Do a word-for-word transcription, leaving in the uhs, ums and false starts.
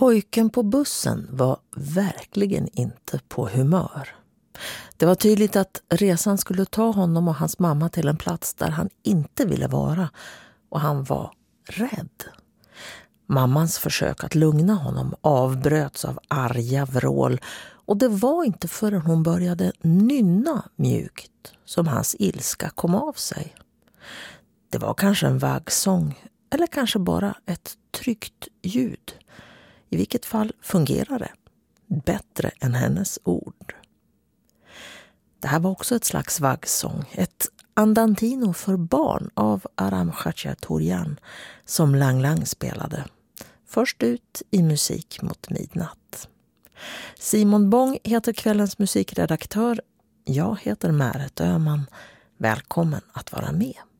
Pojken på bussen var verkligen inte på humör. Det var tydligt att resan skulle ta honom och hans mamma till en plats där han inte ville vara, och han var rädd. Mammans försök att lugna honom avbröts av arga vrål, och det var inte förrän hon började nynna mjukt som hans ilska kom av sig. Det var kanske en vaggsång eller kanske bara ett tryggt ljud. I vilket fall fungerar det bättre än hennes ord. Det här var också ett slags vaggsång, ett andantino för barn av Aram Khachaturian som Lang Lang spelade. Först ut i Musik mot midnatt. Simon Bång heter kvällens musikredaktör. Jag heter Märet Öhman. Välkommen att vara med.